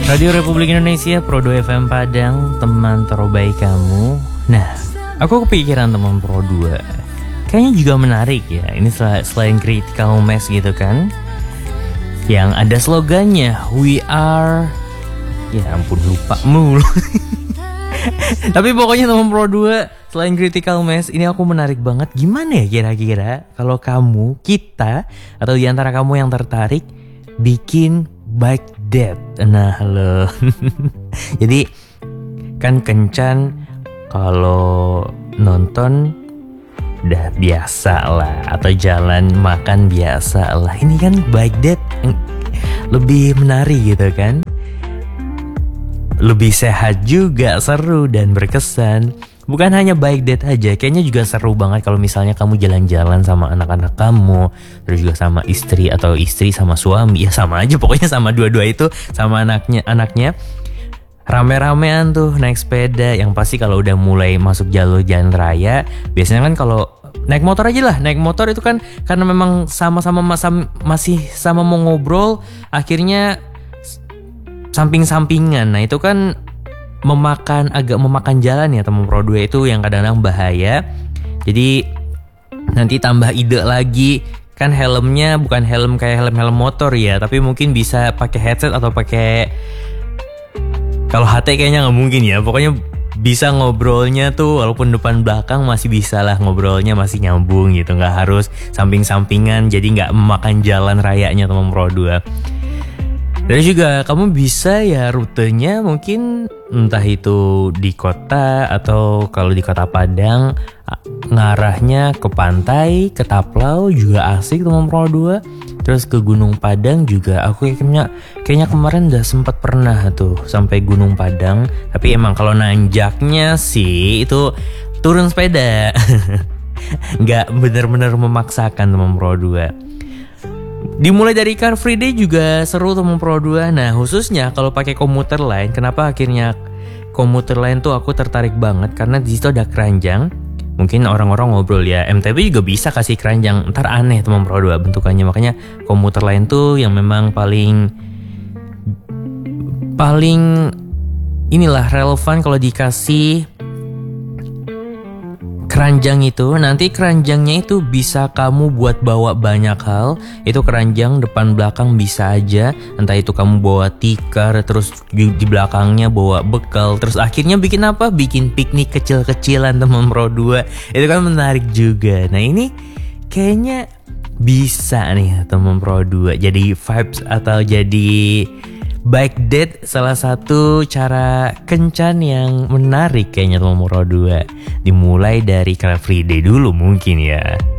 Radio Republik Indonesia, Pro 2 FM Padang, teman terbaik kamu. Nah, aku kepikiran teman Pro 2. Kayaknya juga menarik ya. Ini selain critical mass gitu kan, yang ada slogannya We Are. Ya ampun, lupa mulu. Tapi pokoknya teman Pro 2, selain critical mass, ini aku menarik banget. Gimana ya kira-kira kalau kamu, kita, atau diantara kamu yang tertarik bikin bike date. Nah halo. Jadi kan kencan kalau nonton udah biasa lah, atau jalan makan biasa lah. Ini kan bike date lebih menarik gitu kan, lebih sehat juga, seru dan berkesan. Bukan hanya bike date aja, kayaknya juga seru banget kalau misalnya kamu jalan-jalan sama anak-anak kamu, terus juga sama istri atau istri sama suami, ya sama aja pokoknya, sama dua-dua itu, sama anaknya rame-ramean tuh naik sepeda. Yang pasti kalau udah mulai masuk jalur jalan raya, biasanya kan kalau naik motor aja lah, naik motor itu kan karena memang sama-sama masih sama mau ngobrol, akhirnya samping-sampingan. Nah itu kan agak memakan jalan ya teman Pro 2 itu, yang kadang-kadang bahaya. Jadi nanti tambah ide lagi, kan helmnya bukan helm kayak helm motor ya, tapi mungkin bisa pakai headset atau pakai, kalau HT kayaknya nggak mungkin ya. Pokoknya bisa ngobrolnya tuh walaupun depan belakang masih bisa lah, ngobrolnya masih nyambung gitu, nggak harus samping-sampingan, jadi nggak memakan jalan rayanya teman Pro 2. Dan juga kamu bisa ya rutenya mungkin entah itu di kota, atau kalau di kota Padang ngarahnya ke pantai, ke Taplau juga asik teman Pro 2. Terus ke Gunung Padang juga, aku kayaknya kemarin udah sempat pernah tuh sampai Gunung Padang. Tapi emang kalau nanjaknya sih itu turun sepeda. Nggak bener-bener memaksakan teman Pro 2. Dimulai dari Car Free Day juga seru teman Pro 2. Nah khususnya kalau pakai komuter lain, kenapa akhirnya komuter lain tuh aku tertarik banget, karena di situ ada keranjang. Mungkin orang-orang ngobrol ya, MTB juga bisa kasih keranjang, ntar aneh teman Pro 2 bentukannya. Makanya komuter lain tuh yang memang paling inilah relevan kalau dikasih keranjang itu. Nanti keranjangnya itu bisa kamu buat bawa banyak hal. Itu keranjang depan belakang bisa aja, entah itu kamu bawa tikar, terus di belakangnya bawa bekal, terus akhirnya bikin apa? Bikin piknik kecil-kecilan teman Pro 2. Itu kan menarik juga. Nah ini kayaknya bisa nih teman Pro 2 jadi vibes atau jadi bike date, salah satu cara kencan yang menarik kayaknya teman Pro 2. Dimulai dari Car Free Day dulu mungkin ya.